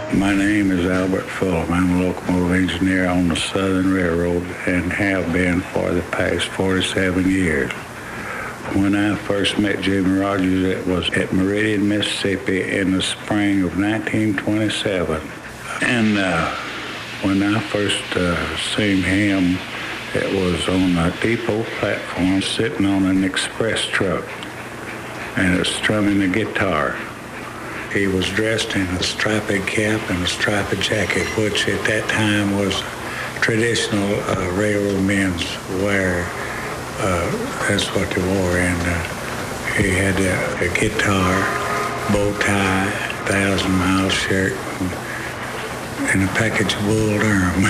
My name is Albert Fulham. I'm a locomotive engineer on the Southern Railroad and have been for the past 47 years. When I first met Jimmie Rodgers, it was at Meridian, Mississippi in the spring of 1927. And when I first seen him, it was on a depot platform sitting on an express truck and it was strumming a guitar. He was dressed in a striped cap and a striped jacket, which at that time was traditional railroad men's wear. That's what they wore. And he had a guitar, bow tie, 1,000-mile shirt, and a package of Bull Durham.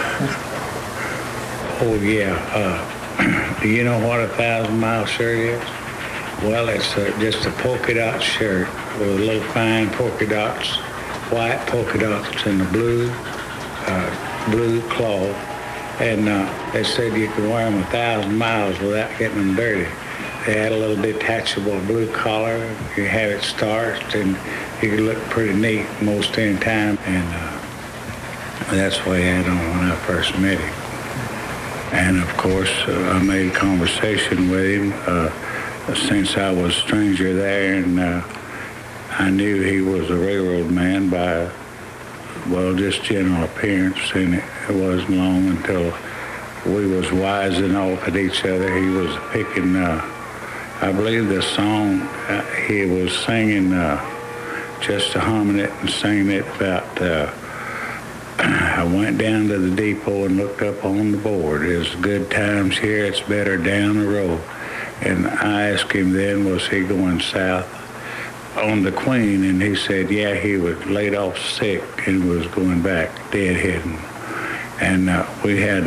Oh, yeah. Do you know what a 1,000-mile shirt is? Well, it's just a polka dot shirt with little fine polka dots, white polka dots in the blue cloth. And they said you could wear them 1,000 miles without getting them dirty. They had a little detachable blue collar. You have it starched, and you could look pretty neat most any time. And that's what he had on when I first met him. And of course, I made conversation with him since I was a stranger there, and I knew he was a railroad man by, well, just general appearance, and it wasn't long until we was wising off at each other. He was picking, I believe the song he was singing, just humming it and singing it about, I went down to the depot and looked up on the board. There's good times here, it's better down the road. And I asked him then, was he going south on the Queen? And he said, yeah, he was laid off sick and was going back deadheading. And we had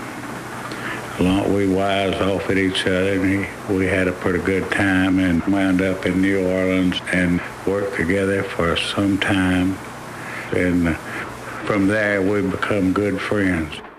we wised off at each other, and we had a pretty good time and wound up in New Orleans and worked together for some time. And from there, we become good friends.